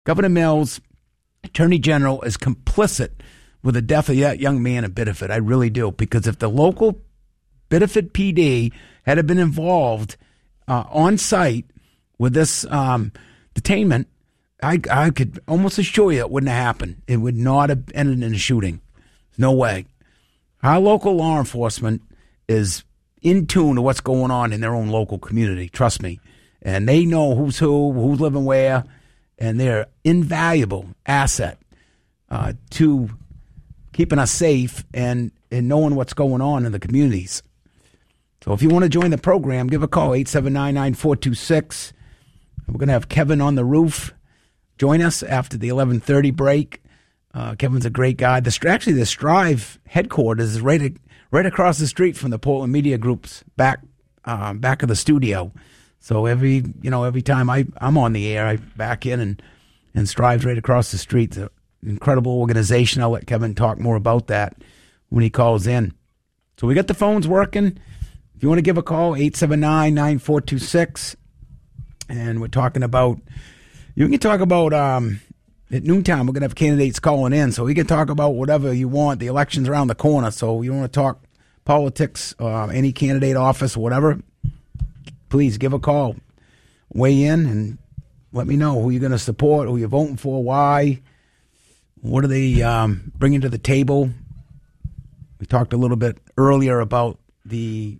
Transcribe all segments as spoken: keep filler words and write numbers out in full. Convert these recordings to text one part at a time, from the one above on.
Governor Mills, Attorney General, is complicit with the death of that young man in Biddeford. I really do. Because if the local Biddeford P D had been involved uh, on site with this um, detainment, I, I could almost assure you it wouldn't have happened. It would not have ended in a shooting. No way. Our local law enforcement is in tune to what's going on in their own local community. Trust me. And they know who's who, who's living where, and they're invaluable asset uh, to keeping us safe and, and knowing what's going on in the communities. So if you want to join the program, give a call, eight seven nine, nine four two six. We're going to have Kevin on the roof. Join us after the eleven thirty break. Uh, Kevin's a great guy. The, actually, the Strive headquarters is right, right across the street from the Portland Media Group's back uh, back of the studio. So every you know every time I, I'm on the air, I back in and, and Strive's right across the street. It's an incredible organization. I'll let Kevin talk more about that when he calls in. So we got the phones working. If you want to give a call, eight seven nine, nine four two six. And we're talking about, you can talk about, um, at noontime, we're going to have candidates calling in. So we can talk about whatever you want. The election's around the corner. So you want to talk politics, uh, any candidate office, whatever, please give a call. Weigh in and let me know who you're going to support, who you're voting for, why, what are they um, bringing to the table. We talked a little bit earlier about the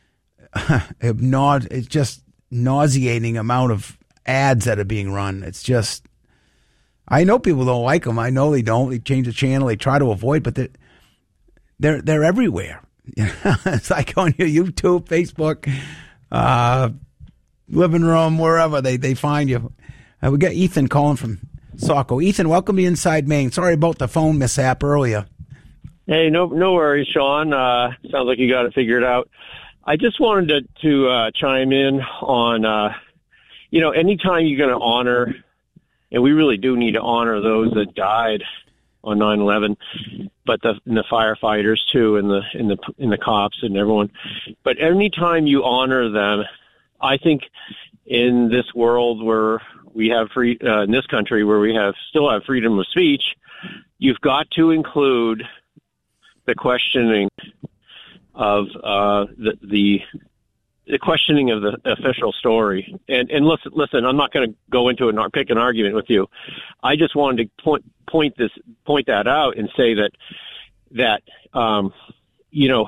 it's just nauseating amount of ads that are being run. It's just, I know people don't like them. I know they don't. They change the channel. They try to avoid, but they're they're, they're everywhere. It's like on your YouTube, Facebook, uh, living room, wherever they, they find you. Uh, we got Ethan calling from Saco. Ethan, welcome to Inside Maine. Sorry about the phone mishap earlier. Hey, no no worries, Sean. Uh, sounds like you got it figured out. I just wanted to, to uh, chime in on, uh, you know, anytime you're going to honor, and we really do need to honor those that died on nine eleven, but the, and the firefighters too, and the and the and the cops and everyone. But anytime you honor them, I think in this world where we have free, uh, in this country where we have still have freedom of speech, you've got to include the questioning of uh, the, the the questioning of the official story. And and listen, listen, I'm not going to go into an pick an argument with you. I just wanted to point point this point that out and say that that um, you know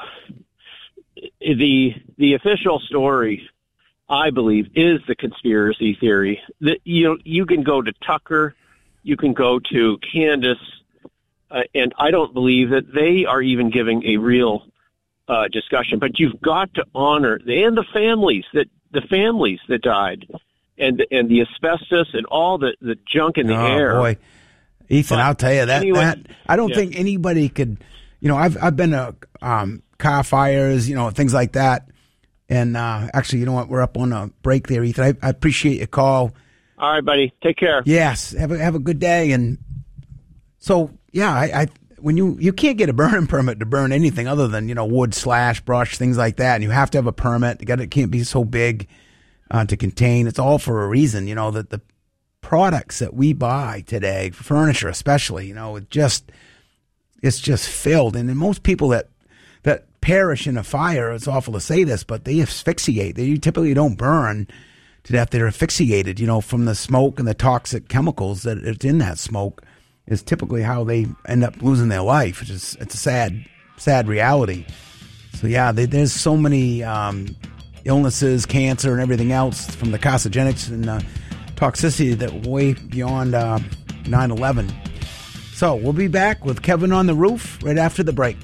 the the official story, I believe, is the conspiracy theory. That you know you can go to Tucker, you can go to Candace, uh, and I don't believe that they are even giving a real Uh, discussion, but you've got to honor and the families that the families that died, and and the asbestos and all the, the junk in the oh, air. Boy, Ethan, but I'll tell you that, anyway, that I don't yeah. think anybody could. You know, I've I've been to um, car fires, you know, things like that. And uh, actually, you know what? We're up on a break there, Ethan. I, I appreciate your call. All right, buddy. Take care. Yes, have a have a good day. And so, yeah, I. I When you, you can't get a burning permit to burn anything other than, you know, wood, slash, brush, things like that. And you have to have a permit. You got it can't be so big uh, to contain. It's all for a reason, you know, that the products that we buy today, furniture especially, you know, it just, it's just filled. And then most people that, that perish in a fire, it's awful to say this, but they asphyxiate. They typically don't burn to death. They're asphyxiated, you know, from the smoke and the toxic chemicals that it's in that smoke. Is typically how they end up losing their life. It's just, it's a sad, sad reality. So yeah, they, there's so many um, illnesses, cancer, and everything else from the carcinogenics and uh, toxicity that way beyond uh, nine eleven. So we'll be back with Kevin on the roof right after the break.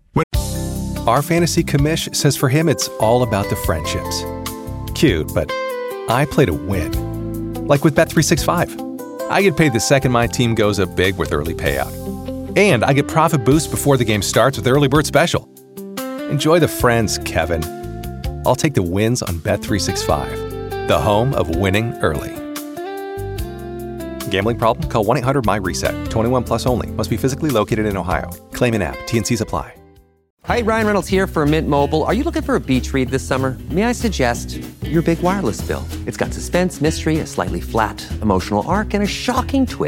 Our fantasy commish says for him it's all about the friendships. Cute, but I play to win. Like with Bet three sixty-five. I get paid the second my team goes up big with early payout. And I get profit boosts before the game starts with Early Bird Special. Enjoy the friends, Kevin. I'll take the wins on Bet three sixty-five, the home of winning early. Gambling problem? Call one eight hundred M Y RESET. twenty-one plus only. Must be physically located in Ohio. Claim in app. T N Cs apply. Hi, Ryan Reynolds here for Mint Mobile. Are you looking for a beach read this summer? May I suggest your big wireless bill? It's got suspense, mystery, a slightly flat, emotional arc, and a shocking twist.